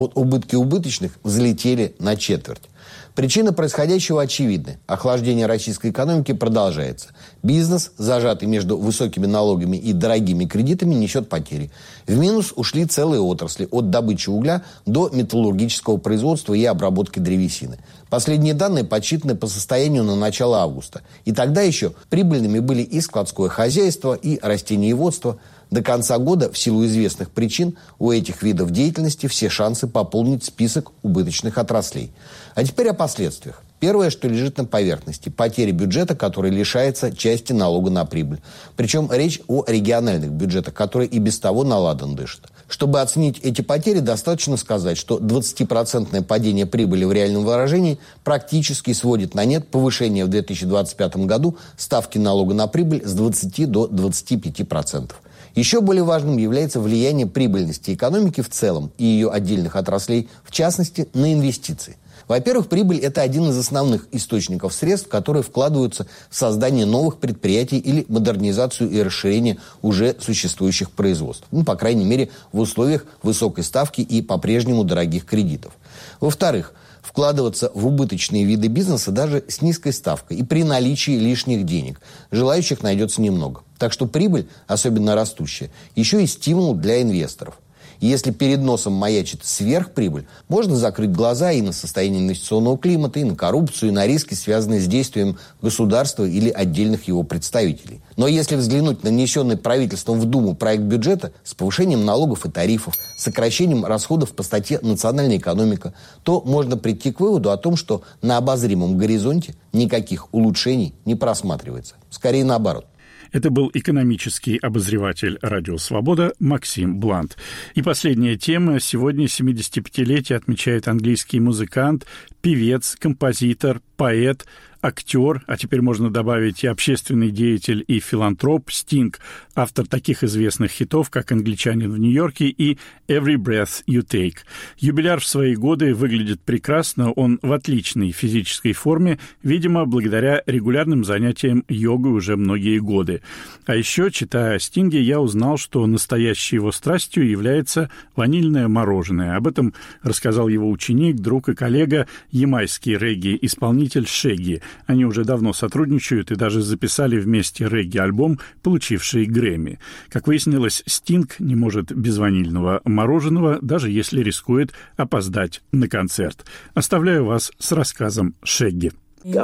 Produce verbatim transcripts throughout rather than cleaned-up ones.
Вот убытки убыточных взлетели на четверть. Причины происходящего очевидны. Охлаждение российской экономики продолжается. Бизнес, зажатый между высокими налогами и дорогими кредитами, несет потери. В минус ушли целые отрасли, от добычи угля до металлургического производства и обработки древесины. Последние данные подсчитаны по состоянию на начало августа. И тогда еще прибыльными были и складское хозяйство, и растениеводство. До конца года, в силу известных причин, у этих видов деятельности все шансы пополнить список убыточных отраслей. А теперь о последствиях. Первое, что лежит на поверхности – потери бюджета, который лишается части налога на прибыль. Причем речь о региональных бюджетах, которые и без того наладан дышат. Чтобы оценить эти потери, достаточно сказать, что двадцатипроцентное падение прибыли в реальном выражении практически сводит на нет повышение в две тысячи двадцать пятом году ставки налога на прибыль с двадцати до двадцати пяти процентов. Еще более важным является влияние прибыльности экономики в целом и ее отдельных отраслей, в частности, на инвестиции. Во-первых, прибыль – это один из основных источников средств, которые вкладываются в создание новых предприятий или модернизацию и расширение уже существующих производств. Ну, по крайней мере, в условиях высокой ставки и по-прежнему дорогих кредитов. Во-вторых, вкладываться в убыточные виды бизнеса даже с низкой ставкой и при наличии лишних денег. Желающих найдется немного. Так что прибыль, особенно растущая, еще и стимул для инвесторов. И если перед носом маячит сверхприбыль, можно закрыть глаза и на состояние инвестиционного климата, и на коррупцию, и на риски, связанные с действием государства или отдельных его представителей. Но если взглянуть на внесенный правительством в Думу проект бюджета с повышением налогов и тарифов, сокращением расходов по статье «Национальная экономика», то можно прийти к выводу о том, что на обозримом горизонте никаких улучшений не просматривается. Скорее наоборот. Это был экономический обозреватель «Радио Свобода» Максим Блант. И последняя тема. Сегодня семидесятипятилетие отмечает английский музыкант, певец, композитор, поэт, актер, а теперь можно добавить и общественный деятель, и филантроп Стинг, автор таких известных хитов, как «Англичанин в Нью-Йорке» и «Every Breath You Take». Юбиляр в свои годы выглядит прекрасно, он в отличной физической форме, видимо, благодаря регулярным занятиям йогой уже многие годы. А еще, читая о Стинге, я узнал, что настоящей его страстью является ванильное мороженое. Об этом рассказал его ученик, друг и коллега, ямайский регги-исполнитель Шегги. Они уже давно сотрудничают и даже записали вместе регги-альбом, получивший Грэмми. Как выяснилось, Стинг не может без ванильного мороженого, даже если рискует опоздать на концерт. Оставляю вас с рассказом Шегги.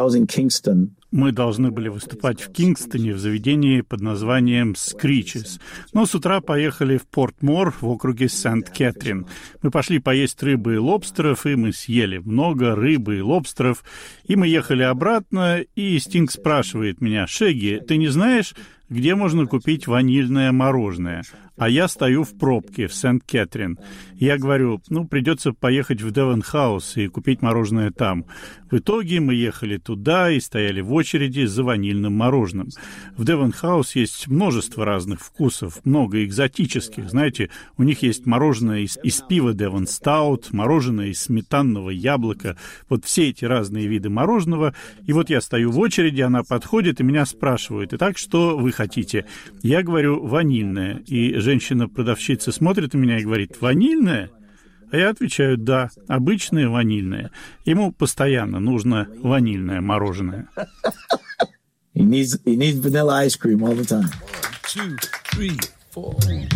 Мы должны были выступать в Кингстоне в заведении под названием «Скричес». Но с утра поехали в Порт-Мор в округе Сент-Кэтрин. Мы пошли поесть рыбы и лобстеров, и мы съели много рыбы и лобстеров. И мы ехали обратно, и Стинг спрашивает меня: «Шегги, ты не знаешь, где можно купить ванильное мороженое?» А я стою в пробке в Сент-Кэтрин. Я говорю, ну, придется поехать в Девон Хаус и купить мороженое там. В итоге мы ехали туда и стояли в очереди за ванильным мороженым. В Девон Хаус есть множество разных вкусов, много экзотических. Знаете, у них есть мороженое из, из пива Девон Стаут, мороженое из сметанного яблока. Вот все эти разные виды мороженого. И вот я стою в очереди, она подходит и меня спрашивает: «Итак, что вы хотите?» Я говорю: «Ванильное». И женщина-продавщица смотрит на меня и говорит: «Ванильное?» А я отвечаю: «Да, обычное ванильное». Ему постоянно нужно ванильное мороженое. He needs, he needs vanilla ice cream all the time. Two, three, four.